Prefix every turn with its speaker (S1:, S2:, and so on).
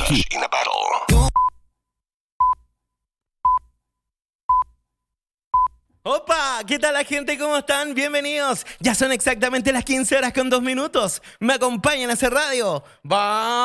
S1: in a battle.
S2: ¡Opa! ¿Qué tal la gente? ¿Cómo están? Bienvenidos. Ya son exactamente las 15 horas con 2 minutos. Me acompañan a hacer radio. ¡Va!